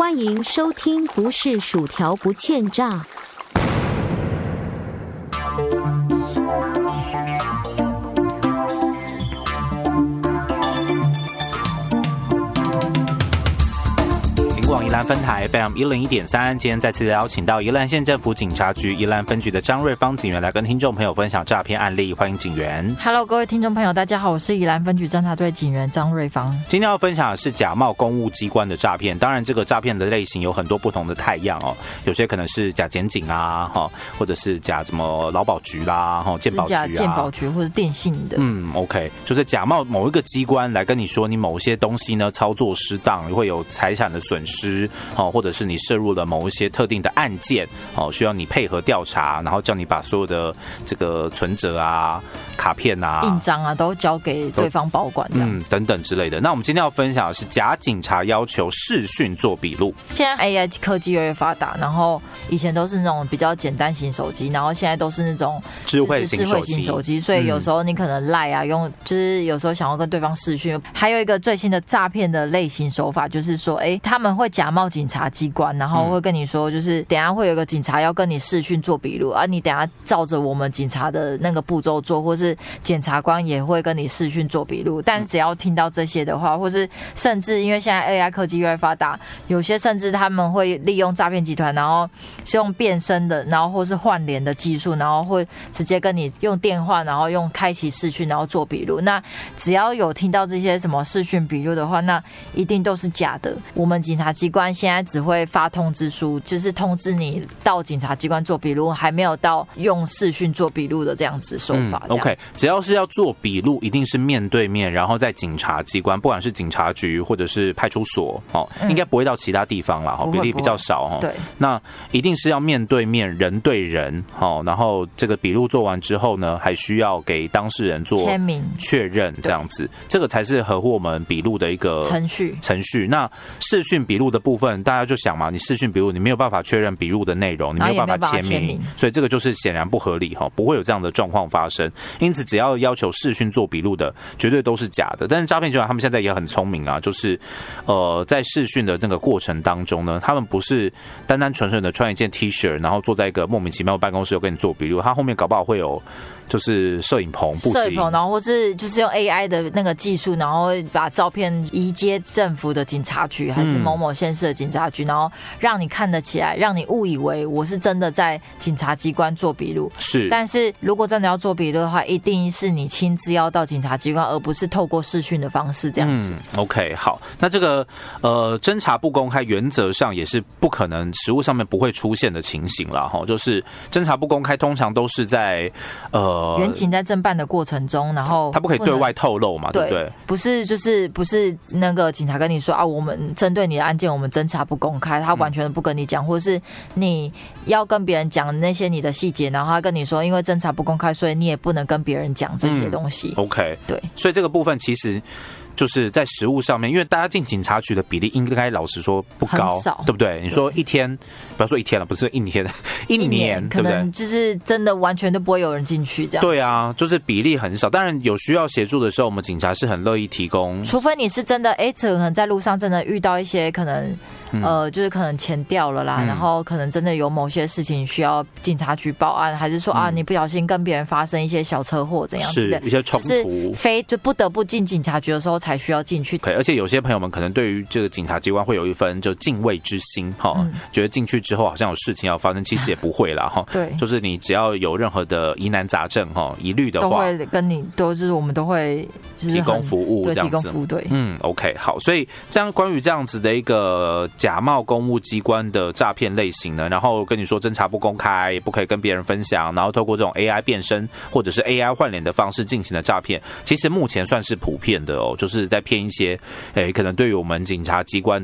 欢迎收听不是薯条不欠炸。 宜兰分台 FM 101.3，今天再次邀请到宜兰县政府警察局宜兰分局的张瑞芳警员来跟听众朋友分享诈骗案例，欢迎警员。 Hello， 各位听众朋友，大家好，我是宜兰分局侦查队警员张瑞芳。 今天要分享的是假冒公务机关的诈骗，当然这个诈骗的类型有很多不同的态样哦，有些可能是假检警啊，或者是假什么劳保局啦、健保局啊， 健保局或者电信的。 OK， 就是假冒某一个机关来跟你说，你某些东西呢操作失当，会有财产的损失。或者是你涉入了某一些特定的案件，需要你配合调查，然后叫你把所有的这个存折啊、卡片啊、 印章啊都交给对方保管这样子， 等等之类的。那我们今天要分享的是假警察要求视讯做笔录。 现在 AI 科技越来越发达，然后以前都是那种比较简单型手机，然后现在都是那种智慧型手机，所以有时候你可能LINE啊用，就是有时候想要跟对方视讯。还有一个最新的诈骗的类型手法，就是说，他们会假冒警察机关，然后会跟你说，就是等一下会有一个警察要跟你视讯做笔录啊，你等一下照着我们警察的那个步骤做，或是检察官也会跟你视讯做笔录。但只要听到这些的话，或是甚至因为现在 AI 科技越来越发达，有些甚至他们会利用诈骗集团，然后是用变身的，然后或是换脸的技术，然后会直接跟你用电话，然后用开启视讯，然后做笔录。那只要有听到这些什么视讯笔录的话，那一定都是假的。我们警察机关现在只会发通知书，就是通知你到警察机关做笔录，还没有到用视讯做笔录的这样子手法。 OK， 只要是要做笔录，一定是面对面，然后在警察机关，不管是警察局或者是派出所，应该不会到其他地方啦，比例比较少。 对， 那一定是要面对面，人对人，然后这个笔录做完之后呢，还需要给当事人做签名确认，这样子，这个才是合乎我们笔录的一个程序。那视讯笔录的部分，大家就想嘛，你视讯笔录，你没有办法确认笔录的内容，你没有办法签名，所以这个就是显然不合理，不会有这样的状况发生。因此，只要要求视讯做笔录的，绝对都是假的。但是诈骗集团他们现在也很聪明啊，就是在视讯的那个过程当中呢，他们不是单单纯纯的穿一件 T 恤，然后坐在一个莫名其妙的办公室又跟你做笔录，他后面搞不好会有就是摄影棚布景， 然后或是就是用 AI 的那个技术，然后把照片移接政府的警察局还是某某县市的警察局，然后让你看得起来，让你误以为我是真的在警察机关做笔录。 是， 但是如果真的要做笔录的话，一定是你亲自要到警察机关，而不是透过视讯的方式这样子。 OK， 好，那这个侦查不公开，原则上也是不可能，实务上面不会出现的情形啦。就是侦查不公开，通常都是在员警在侦办的过程中，然后他不可以对外透露嘛，对不对？ 不是那个警察跟你说啊，我们针对你的案件，我们侦查不公开，他完全不跟你讲，或是你要跟别人讲那些你的细节，然后他跟你说，因为侦查不公开，所以你也不能跟别人讲这些东西。 OK， 对， 所以这个部分其实就是在实务上面，因为大家进警察局的比例应该老实说不高，对不对？你说一天，不要说一天了，不是一天，一年， 可能就是真的完全都不会有人进去这样。 对啊，就是比例很少。当然有需要协助的时候，我们警察是很乐意提供， 除非你是真的，可能在路上真的遇到一些可能。就是可能钱掉了啦，然后可能真的有某些事情需要警察局报案，还是说你不小心跟别人发生一些小车祸怎样子的， 一些冲突， 就不得不进警察局的时候才需要进去。 而且有些朋友们可能对于这个警察机关会有一份就敬畏之心，觉得进去之后好像有事情要发生，其实也不会啦。 对， 就是你只要有任何的疑难杂症、疑虑的话， 都会跟你就是我们都会提供服务，这样子。 提供服务，对 ，OK， 好，所以关于这样子的一个假冒公务机关的诈骗类型呢，然后跟你说侦查不公开，也不可以跟别人分享，然后透过这种 AI 变身或者是 AI 换脸的方式进行的诈骗，其实目前算是普遍的哦，就是在骗一些可能对于我们警察机关